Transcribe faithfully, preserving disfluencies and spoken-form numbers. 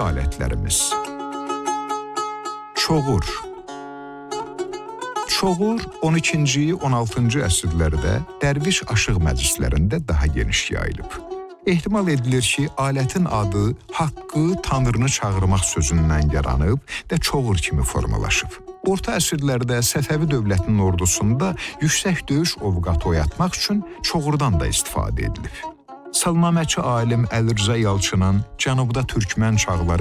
alətlərimiz. Çoğur. Çoğur on ikinci on altıncı əsrlərdə dərviş aşıq məclislərində daha geniş yayılıb. Ehtimal edilir ki, alətin adı haqqı, tanrını çağırmaq sözündən yaranıb və çoğur kimi formalaşıb. Orta əsrlərdə Səfəvi dövlətinin ordusunda yüksək döyüş ovqatı oyatmaq üçün çoğurdan da istifadə edilib. Salnaməçi alim Əli Rza Yalçının Cənubda Türkmən çağları